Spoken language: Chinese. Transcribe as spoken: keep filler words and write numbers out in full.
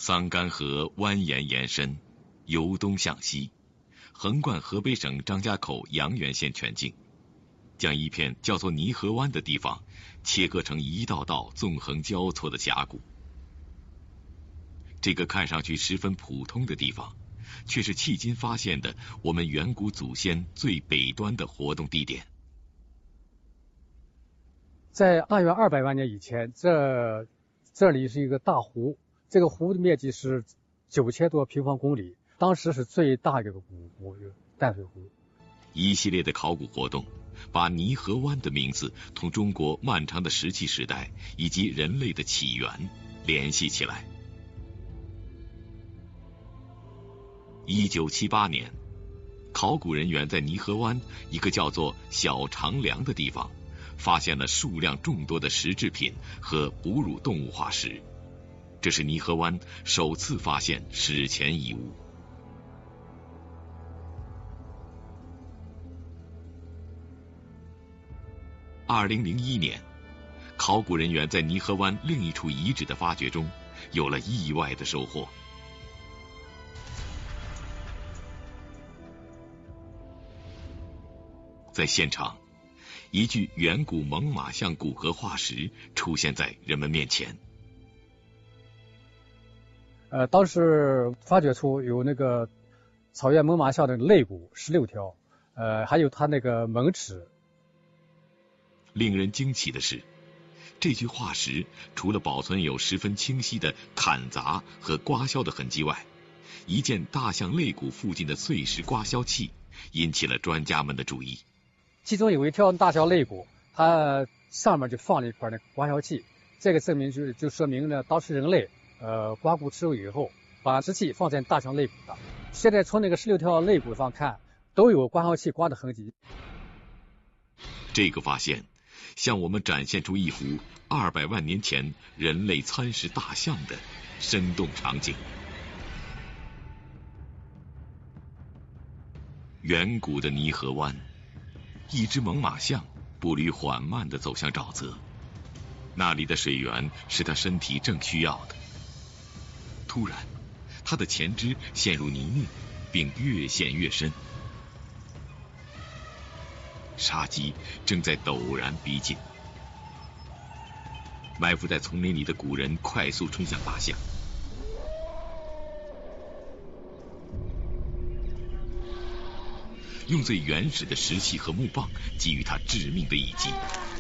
桑干河蜿蜒延伸，由东向西，横贯河北省张家口阳原县全境，将一片叫做泥河湾的地方切割成一道道纵横交错的峡谷。这个看上去十分普通的地方，却是迄今发现的我们远古祖先最北端的活动地点。 在大约二百万年以前，这这里是一个大湖，这个湖的面积是九千多平方公里，当时是最大的一个湖湖淡水湖。 一系列的考古活动，把泥河湾的名字同中国漫长的石器时代以及人类的起源联系起来。一九七八年，考古人员在泥河湾一个叫做小长梁的地方，发现了数量众多的石制品和哺乳动物化石，这是泥河湾首次发现史前遗物。二零零一年，考古人员在泥河湾另一处遗址的发掘中，有了意外的收获。在现场，一具远古猛犸象骨骼化石出现在人们面前。 呃，当时发掘出有那个草原猛犸象的肋骨十六条，呃，还有它那个门齿。 令人惊奇的是，这具化石除了保存有十分清晰的砍砸和刮削的痕迹外，一件大象肋骨附近的碎石刮削器引起了专家们的注意。 其中有一条大象肋骨，它上面就放了一块那个刮削器，这个证明就就说明呢，当时人类呃刮骨吃肉以后，把石器放在大象肋骨上。现在从那个十六条肋骨上看，都有刮削器刮的痕迹。 这个发现向我们展现出一幅二百万年前人类餐食大象的生动场景。远古的泥河湾，一只猛犸象步履缓慢地走向沼泽，那里的水源是它身体正需要的。突然，它的前肢陷入泥泞，并越陷越深。杀机正在陡然逼近，埋伏在丛林里的古人快速冲向大象，用最原始的石器和木棒给予它致命的一击。